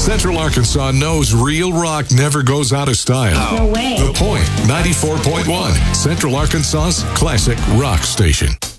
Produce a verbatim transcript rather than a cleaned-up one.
Central Arkansas knows real rock never goes out of style. No way. The Point, ninety-four point one, Central Arkansas's classic rock station.